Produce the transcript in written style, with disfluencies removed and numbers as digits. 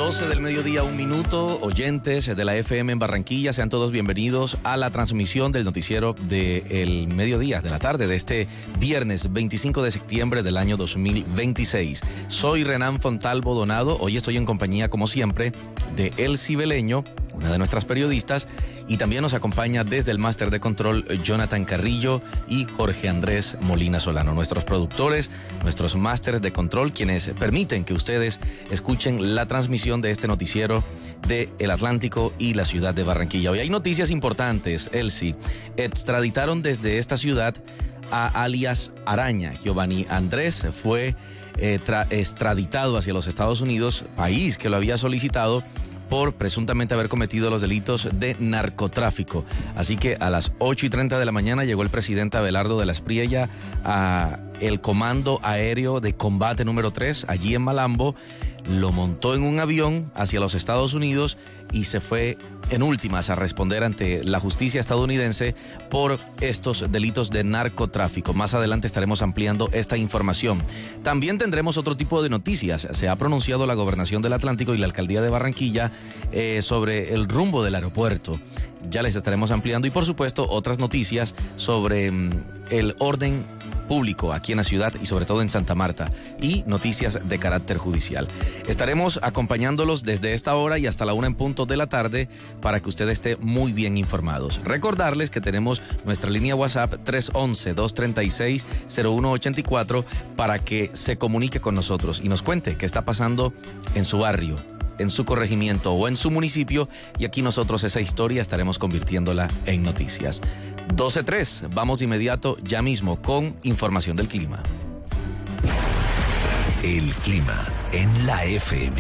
12 del mediodía, 1 minuto. Oyentes de la FM en Barranquilla, sean todos bienvenidos a la transmisión del noticiero del mediodía, de la tarde, de este viernes 25 de septiembre del año 2026. Soy Renan Fontalvo Donado. Hoy estoy en compañía, como siempre, de Elsie Beleño, una de nuestras periodistas, y también nos acompaña desde el máster de control Jonathan Carrillo y Jorge Andrés Molina Solano, nuestros productores, nuestros másters de control, quienes permiten que ustedes escuchen la transmisión de este noticiero de El Atlántico y la ciudad de Barranquilla. Hoy hay noticias importantes, Elsie. Extraditaron desde esta ciudad a alias Araña. Giovanni Andrés fue extraditado hacia los Estados Unidos, país que lo había solicitado por presuntamente haber cometido los delitos de narcotráfico. Así que a las 8:30 de la mañana llegó el presidente Abelardo de la Espriella a el Comando Aéreo de Combate número 3, allí en Malambo, lo montó en un avión hacia los Estados Unidos y se fue en últimas a responder ante la justicia estadounidense por estos delitos de narcotráfico. Más adelante estaremos ampliando esta información. También tendremos otro tipo de noticias. Se ha pronunciado la Gobernación del Atlántico y la Alcaldía de Barranquilla sobre el rumbo del aeropuerto. Ya les estaremos ampliando, y por supuesto otras noticias sobre el orden público aquí en la ciudad y sobre todo en Santa Marta, y noticias de carácter judicial. Estaremos acompañándolos desde esta hora y hasta la 1 en punto de la tarde para que usted esté muy bien informados. Recordarles que tenemos nuestra línea WhatsApp 311-236-0184 para que se comunique con nosotros y nos cuente qué está pasando en su barrio, en su corregimiento o en su municipio, y aquí nosotros esa historia estaremos convirtiéndola en noticias. 12:03, vamos de inmediato ya mismo con información del clima. El clima en la FM.